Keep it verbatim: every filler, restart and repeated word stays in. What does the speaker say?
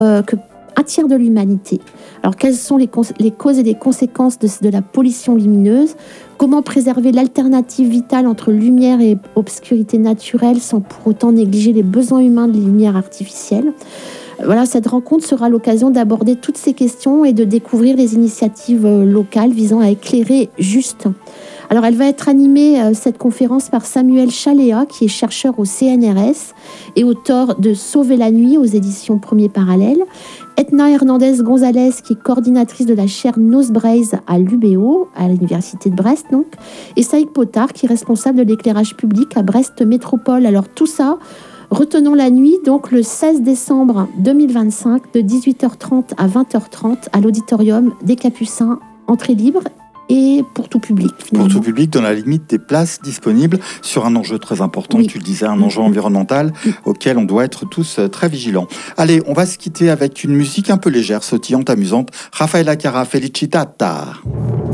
euh, que un tiers de l'humanité. Alors, quelles sont les, cons- les causes et les conséquences de, de la pollution lumineuse? Comment préserver l'alternative vitale entre lumière et obscurité naturelle sans pour autant négliger les besoins humains de lumière artificielle? Voilà, cette rencontre sera l'occasion d'aborder toutes ces questions et de découvrir les initiatives locales visant à éclairer juste. Alors, elle va être animée, euh, cette conférence, par Samuel Chaléa, qui est chercheur au C N R S et auteur de Sauver la nuit aux éditions Premier Parallèle. Etna Hernandez-Gonzalez, qui est coordinatrice de la chaire Nosbraise à l'U B O, à l'Université de Brest, donc. Et Saïd Potard, qui est responsable de l'éclairage public à Brest Métropole. Alors, tout ça, retenons la nuit, donc le seize décembre deux mille vingt-cinq, de dix-huit heures trente à vingt heures trente, à l'auditorium des Capucins, entrée libre. Et pour tout public, finalement. Pour tout public, dans la limite des places disponibles, sur un enjeu très important, oui. tu le disais, un enjeu environnemental oui. auquel on doit être tous très vigilants. Allez, on va se quitter avec une musique un peu légère, sautillante, amusante. Rafaela Carrà, Felicitata.